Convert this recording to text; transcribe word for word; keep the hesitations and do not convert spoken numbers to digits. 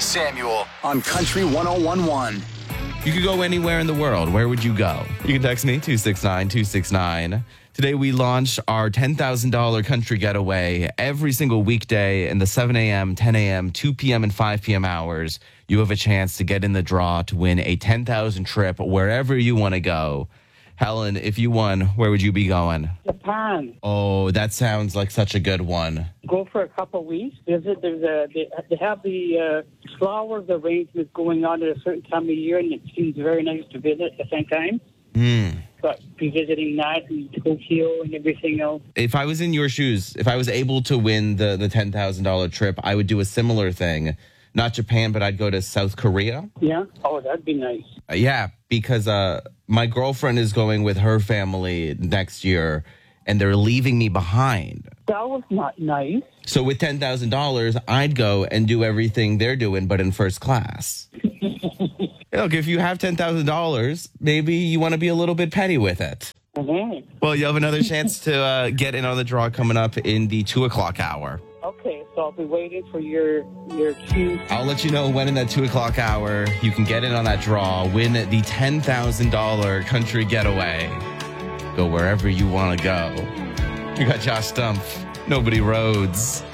Samuel on Country one oh one one. You could go anywhere in the world. Where would you go? You can text me, two six nine, two six nine. Today, we launch our ten thousand dollars country getaway every single weekday in the seven a.m., ten a.m., two p.m., and five p.m. hours. You have a chance to get in the draw to win a ten thousand dollars trip wherever you want to go. Helen, if you won, where would you be going? Japan. Oh, that sounds like such a good one. Go for a couple of weeks. Visit. There's a, they, they have the uh, flowers arrangement going on at a certain time of year, and it seems very nice to visit at the same time. Mm. But be visiting that and Tokyo and everything else. If I was in your shoes, if I was able to win the, the ten thousand dollars trip, I would do a similar thing. Not Japan, but I'd go to South Korea. Yeah? Oh, that'd be nice. Uh, yeah, because uh, my girlfriend is going with her family next year, and they're leaving me behind. That was not nice. So with ten thousand dollars, I'd go and do everything they're doing, but in first class. Look, if you have ten thousand dollars, maybe you want to be a little bit petty with it. Mm-hmm. Well, you have another chance to uh, get in on the draw coming up in the two o'clock hour. Okay, so I'll be waiting for your your cue. I'll let you know when in that two o'clock hour you can get in on that draw, win the ten thousand dollars country getaway. Go wherever you want to go. You got Josh Stumpf, Nobody Rhodes.